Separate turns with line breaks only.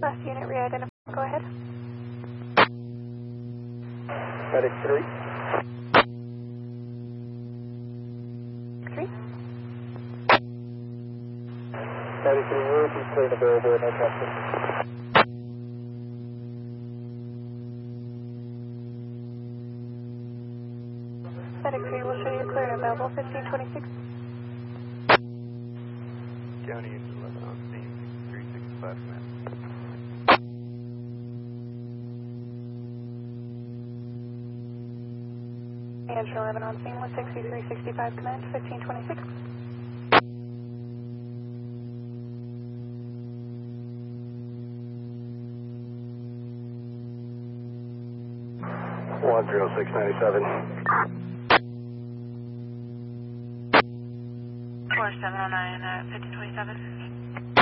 Last unit re-identified. Go ahead.
Medic 3.
3.
Medic 3, roof is clear and available, no question.
Medic 3 will show you clear and available, 1526.
County engine 11 on scene, 365 command.
Engine 11 on scene with 6365 command, 1526.
One 0697.
4709, 1527.